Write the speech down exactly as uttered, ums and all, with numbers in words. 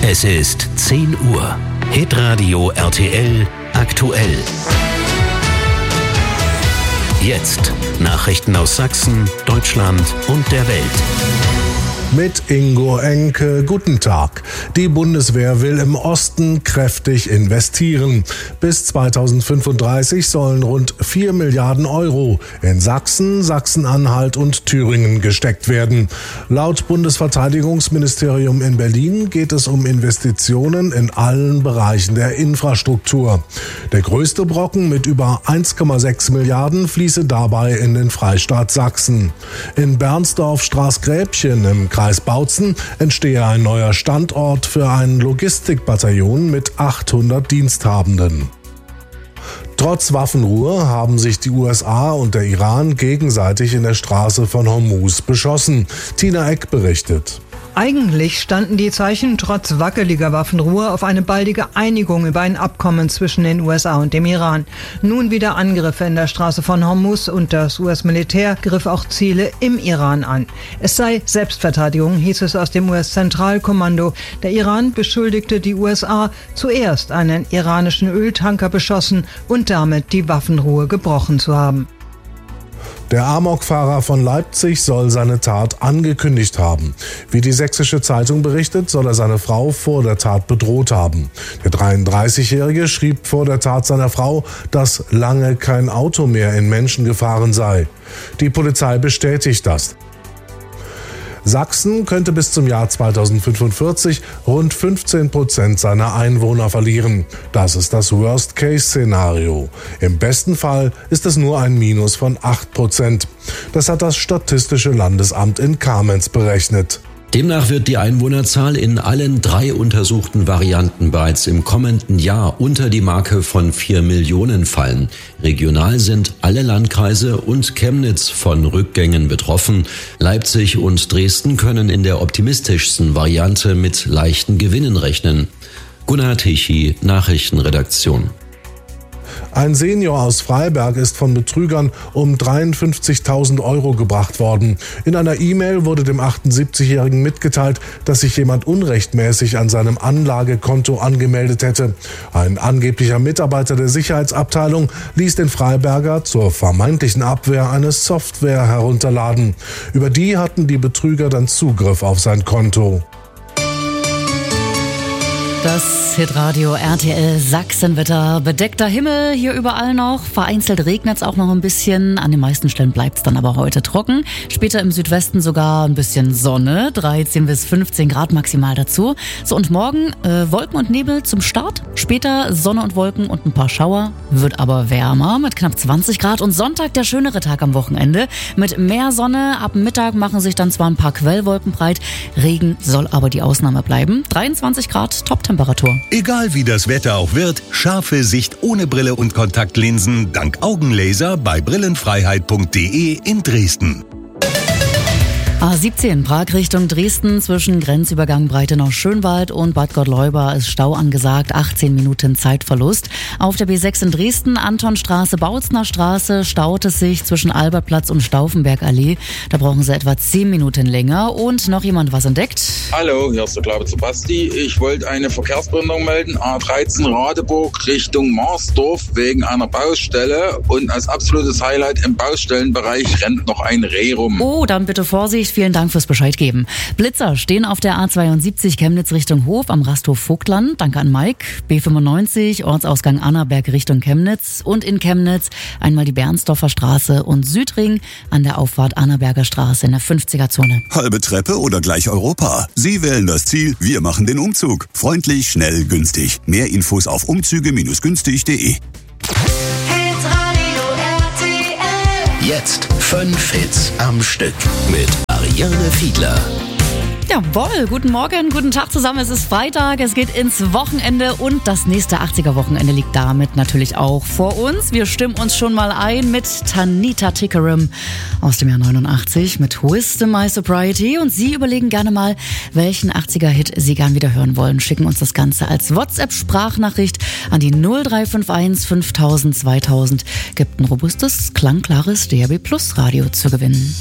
Es ist zehn Uhr. Hitradio R T L aktuell. Jetzt Nachrichten aus Sachsen, Deutschland und der Welt. Mit Ingo Enke, guten Tag. Die Bundeswehr will im Osten kräftig investieren. Bis zweitausendfünfunddreißig sollen rund vier Milliarden Euro in Sachsen, Sachsen-Anhalt und Thüringen gesteckt werden. Laut Bundesverteidigungsministerium in Berlin geht es um Investitionen in allen Bereichen der Infrastruktur. Der größte Brocken mit über eins Komma sechs Milliarden fließe dabei in den Freistaat Sachsen. In Bernsdorf-Straßgräbchen im Kreis Bautzen entstehe ein neuer Standort für ein Logistikbataillon mit achthundert Diensthabenden. Trotz Waffenruhe haben sich die U S A und der Iran gegenseitig in der Straße von Hormuz beschossen. Tina Eck berichtet. Eigentlich standen die Zeichen trotz wackeliger Waffenruhe auf eine baldige Einigung über ein Abkommen zwischen den U S A und dem Iran. Nun wieder Angriffe in der Straße von Hormuz und das U S-Militär griff auch Ziele im Iran an. Es sei Selbstverteidigung, hieß es aus dem U S-Zentralkommando. Der Iran beschuldigte die U S A, zuerst einen iranischen Öltanker beschossen und damit die Waffenruhe gebrochen zu haben. Der Amokfahrer von Leipzig soll seine Tat angekündigt haben. Wie die Sächsische Zeitung berichtet, soll er seine Frau vor der Tat bedroht haben. Der dreiunddreißigjährige schrieb vor der Tat seiner Frau, dass lange kein Auto mehr in Menschen gefahren sei. Die Polizei bestätigt das. Sachsen könnte bis zum Jahr zweitausendfünfundvierzig rund fünfzehn Prozent seiner Einwohner verlieren. Das ist das Worst-Case-Szenario. Im besten Fall ist es nur ein Minus von acht Prozent. Das hat das Statistische Landesamt in Kamenz berechnet. Demnach wird die Einwohnerzahl in allen drei untersuchten Varianten bereits im kommenden Jahr unter die Marke von vier Millionen fallen. Regional sind alle Landkreise und Chemnitz von Rückgängen betroffen. Leipzig und Dresden können in der optimistischsten Variante mit leichten Gewinnen rechnen. Gunnar Tichy, Nachrichtenredaktion. Ein Senior aus Freiberg ist von Betrügern um dreiundfünfzigtausend Euro gebracht worden. In einer E-Mail wurde dem achtundsiebzigjährigen mitgeteilt, dass sich jemand unrechtmäßig an seinem Anlagekonto angemeldet hätte. Ein angeblicher Mitarbeiter der Sicherheitsabteilung ließ den Freiberger zur vermeintlichen Abwehr eine Software herunterladen. Über die hatten die Betrüger dann Zugriff auf sein Konto. Das Hitradio R T L Sachsenwetter. Bedeckter Himmel hier überall noch. Vereinzelt regnet es auch noch ein bisschen. An den meisten Stellen bleibt es dann aber heute trocken. Später im Südwesten sogar ein bisschen Sonne. dreizehn bis fünfzehn Grad maximal dazu. So, und morgen äh, Wolken und Nebel zum Start. Später Sonne und Wolken und ein paar Schauer. Wird aber wärmer mit knapp zwanzig Grad. Und Sonntag der schönere Tag am Wochenende. Mit mehr Sonne. Ab Mittag machen sich dann zwar ein paar Quellwolken breit. Regen soll aber die Ausnahme bleiben. dreiundzwanzig Grad, Top-Temperatur. Egal wie das Wetter auch wird, scharfe Sicht ohne Brille und Kontaktlinsen dank Augenlaser bei brillenfreiheit punkt de in Dresden. A siebzehn, Prag Richtung Dresden, zwischen Grenzübergang Breitenau-Schönwald und Bad Gottleuba ist Stau angesagt, achtzehn Minuten Zeitverlust. Auf der B sechs in Dresden, Antonstraße, Bautzner Straße, staut es sich zwischen Albertplatz und Stauffenbergallee. Da brauchen Sie etwa zehn Minuten länger. Und noch jemand was entdeckt? Hallo, hier ist der Glaube zu Basti. Ich wollte eine Verkehrsbehinderung melden, A dreizehn Radeburg Richtung Marsdorf wegen einer Baustelle. Und als absolutes Highlight im Baustellenbereich rennt noch ein Reh rum. Oh, dann bitte Vorsicht. Vielen Dank fürs Bescheid geben. Blitzer stehen auf der A zweiundsiebzig Chemnitz Richtung Hof am Rasthof Vogtland. Danke an Mike. B fünfundneunzig Ortsausgang Annaberg Richtung Chemnitz. Und in Chemnitz einmal die Bernsdorfer Straße und Südring an der Auffahrt Annaberger Straße in der fünfziger-Zone. Halbe Treppe oder gleich Europa? Sie wählen das Ziel, wir machen den Umzug. Freundlich, schnell, günstig. Mehr Infos auf umzüge günstig punkt de. Jetzt fünf Hits am Stück mit Ariane Fiedler. Jawohl, guten Morgen, guten Tag zusammen. Es ist Freitag, es geht ins Wochenende und das nächste achtziger-Wochenende liegt damit natürlich auch vor uns. Wir stimmen uns schon mal ein mit Tanita Tikaram aus dem Jahr neunundachtzig mit Wisdom My Sobriety und Sie überlegen gerne mal, welchen achtziger-Hit Sie gern wieder hören wollen. Schicken uns das Ganze als WhatsApp-Sprachnachricht an die null drei fünf eins fünftausend zweitausend. Gibt ein robustes, klangklares D A B Plus Radio zu gewinnen.